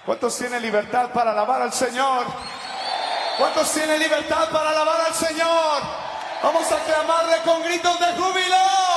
¿Cuántos tienen libertad para alabar al Señor? ¿Cuántos tienen libertad para alabar al Señor? Vamos a clamarle con gritos de júbilo.